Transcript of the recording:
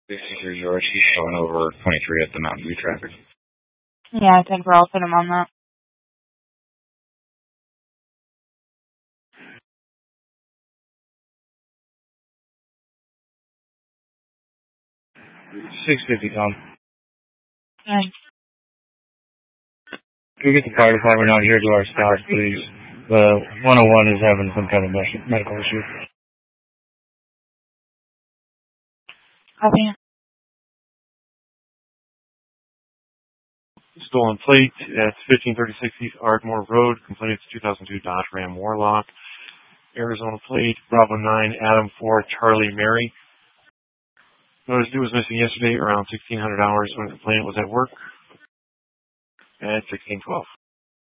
63 George, he's showing over 23 at the Mountain View traffic. Yeah, I think I'll put him on that. $650, Tom. Thanks. Can we get the fire department out here to our start, please? The 101 is having some kind of medical issue. Copy. Stolen plate at 1536 East Ardmore Road. Complainant 2002 Dodge Ram Warlock. Arizona plate, Bravo 9, Adam 4, Charlie Mary. Notice it was missing yesterday around 1600 hours when the complainant was at work at 1612.